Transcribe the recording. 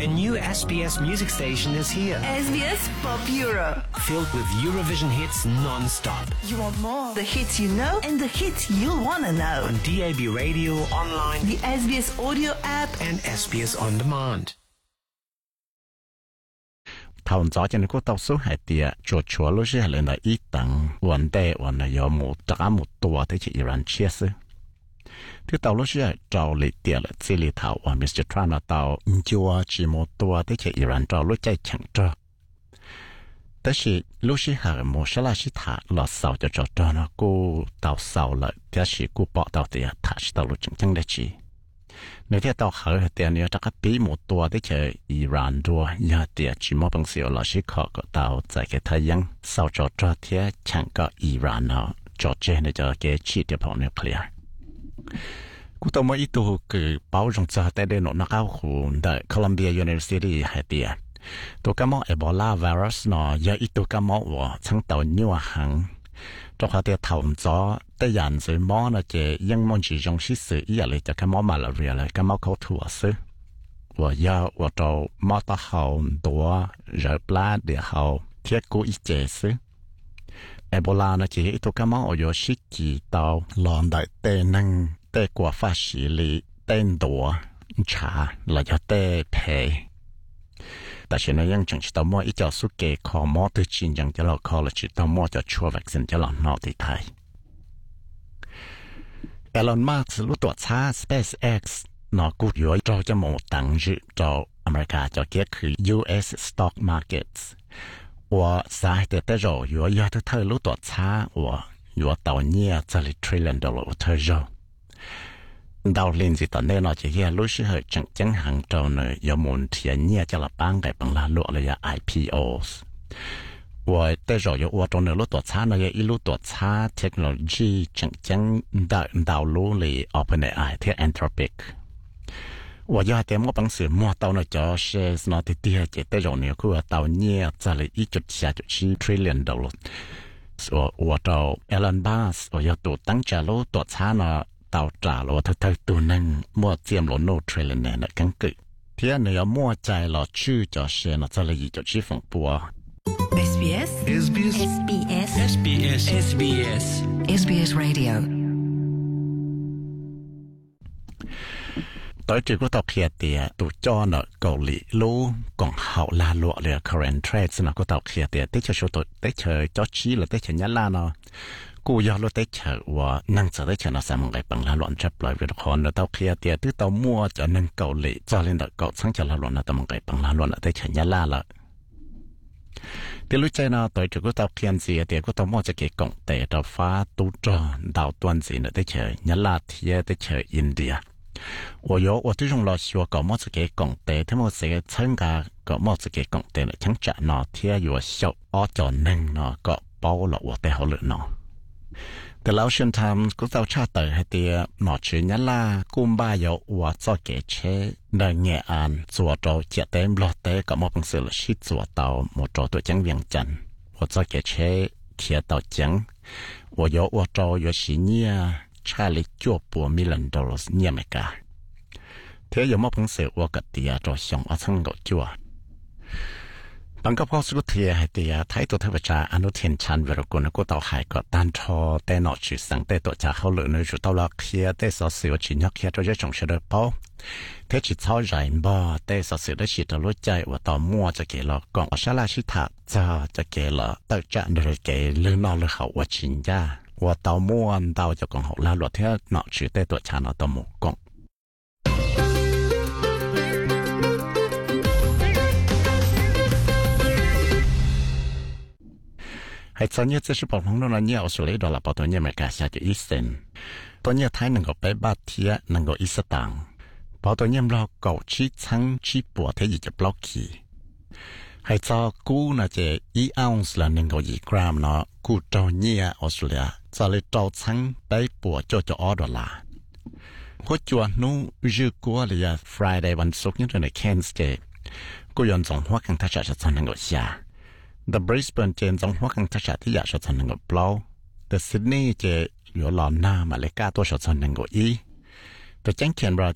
new SBS music station is here. SBS Pop Euro. Filled with Eurovision hits non-stop. You want more? The hits you know and the hits you'll want to know. On DAB radio, online, the SBS audio app, and SBS On Demand. Thằng gió cho nên có tàu số hải tiệt chúa lúc xưa là ít tầng vấn đề vấn đề có một tua thế chỉ Iran chia sẻ thứ tàu lúc xưa trâu lịch tiệt là chỉ lịch thảo và Mr. Trump là tàu chúa chỉ một tua thế chỉ Iran trâu lúc chạy chẳng trâuแต่สิลูกสิหาโมชลาสิถาหลอดเสาจะจอดนะกูเตาเสาเลยแต่สิกูปอเตาเตียถาสิเตาลูกจังได้จีในที่เตาหาเตียเนี่ยจะก็ปีหมดตัวได้เจออิหร่านด้วยยาเตียจีมอบังเสียวหลอดสิขอก็เตาใจแค่ทายังเสาจอดเทียฉันก็อิหร่านเนาะจอดเจเนี่ยจะแกชีเดียพอนิวเคลียร์กูต้องมาอีตัวคือเป้าจงจะแต่เดินนักเอาหูได้ Columbia University ให้เตียตัวกำมอ Ebola virus เนาะยาอีตัวกำมอว่าทั้งตัวนิ้วหังตัวเขาเตียถามจ้อแต่ยันสื่อมอนะเจยังมองจีจงชิสื่ออีอะไรจะกำมอมาลาเรียเลยกำมอเขาถั่วซื้อว่ายาว่าตัวมอตาเขาตัวเรือปลาเดียวเขาเทียกูอีเจซื้อ Ebola นะเจอีตัวกำมออยู่ชิจีตัวหลอนได้เต้นังเต้กว่าฟ้าสีลีเต้นตัวชาแล้วจะเต้เพแต่ฉันยังจังจะมั่วอีเจ้าสุเกขอมอตัวจีนยังจะเราขอเลยจะต้องมั่วจะชัวร์วัคซีนจะหลอนนอที่ไทยElon Musk รู้ตัวช้า SpaceX นอกูอยู่จอจะหมดตังค์จออเมริกาจะเกี่ยคือ US Stock Markets ว่าสาเหตุแต่เราอยู่ยาที่เธอรู้ตัวช้าว่าอยู่ตัวเนี่ยจะเลย$1 trillionเธอจะดาวลินสิตอนนี้เราจะเห็นรู้สึกจังหังเจ้าเนี่ยยมุนเทียนเนี่ยจะละปังไก่ปังลาลุอะไรอย่าง IPOs ว่าแต่เราอยู่ว่าตรงนี้รู้ตัวช้าเนี่ยอีรู้ตัวช้าเทคโนโลยีจังดาวรู้เลย OpenAI ที่ Anthropic ว่าอยากเต็มว่าปังสือมัวเตาเนี่ยจะเชื่อสนอติเตียเจแต่เราเนี่ยคือว่าเตาเนี่ยจะเลย$1.4 trillionว่าเตา Elon Musk ว่าอยากตัวตั้งใจรู้ตัวช้าเนาะเตาจ่าเราเธอตัวนึงมั่วเจียมโลโนเทรลเนี่ยนะกังกึเทียนเนี่ยมั่วใจเราชื่อจะเชนจะเลยจะชื่อฝงปัว SBS SBS SBS SBS SBS SBS Radio ต่อจากก็ต่อเขียเตียตัวจอเนาะเกาหลีรู้กองเฮาลาลัวเรือ current trade นะก็ต่อเขียเตียได้เชยตัวได้เชยจอชี้หรือได้เชยยันลาเนาะกูอยากรู้ได้เฉยว่านั่งจะได้เฉยนะสามงไงปังลาหลอนจะปล่อยวิดีโอแล้วเต้าเคลียเตียที่เต้ามัวจะนั่งเกาหลีจะเล่นแต่เกาทั้งจะลาหลอนนะแต่มังไงปังลาหลอนได้เฉยยันลาละเดี๋ยวรู้ใจนะต่อยจุดก็เต้าเคลียนเสียเดี๋ยวก็เต้ามัวจะเกี่ยกงเตะเต้าฟ้าตูจอดาวตัวนสีเนี่ยได้เฉยยันลาเทียได้เฉยอินเดีย我最终老希望搞么子给讲的，他们这个参加搞么子给讲的了，像这那天有小叫能那个包了我带好了呢。แต่เราเชื่อทำก็เจ้าชาติให้เตียหนอชื่อยันลากุมบ้าอยู่ว่าจะเกเชในเงียอันจัวโตเจเต็มรอเตก็มอบังสือชิจัวเตาหมดโตตัวจังเวียงจันว่าจะเกเชเขียเตาจังว่าอยู่ว่าโตอยู่สิเนี่ยชาลิจัวปัว$1 millionเนี่ยไม่กาเทียอยู่มอบังสือว่ากัดเตียโตส่งอาชังก็จัวบางก็พอสุดเทียให้เตียไทยตัวเทวชาอนุเทียนชันเวรกุลก็ต่อหายก็ตันทอแต่หนอชื่อสังแต่ตัวจ่าเขาเลยในจุดตลอดเคียแต่สอเสียวชินยักเคียตัวจะจงเฉลยเป้าเทจิตเท่าไรบ่แต่สอเสียวได้ฉีดรู้ใจว่าต่อมั่วจะเกลอกองชาลาชิตาจะเกลอแต่จะเดินเกลือนอเลยเขาว่าชินยาว่าต่อมั่วต่อจะกองหกลาหลวดเทียหนอชื่อแต่ตัวชาหนอต่อหมู่กองให้ตอนนี้จะบอกน้องๆเนี่ยเอาสุริดอลลาร์ปตัวนี้มาการชาติอีสเซนตัวนี้ไทยนั่งก็ไปบาเทียนั่งก็อีสตังพอตัวนี้เราเก่าชี้ชั้งชี้ปวดที่จะบล็อกขีให้เจ้ากู้น่ะจะ1 ounce ละ1.2 กรัมเนาะกู้ตัวนี้ออสเตรเลียจะเลยเจ้าชั้งไปปวดจะ$1หัวจวนนู้ยืดกัวเลย Friday วันศุกร์นี่ตัวในแคนส์เจกูย้อนส่งหัวกันทัชจะสั่งนั่งก็ชาThe Brisbane เจนจงหัวกังทัชที่อยากชดหนึ่งกับเปล่า The Sydney เจอยู่หลอนหน้ามาเลกาตัวชดหนึ่งกับอีแต่แจ้งเขียนว่า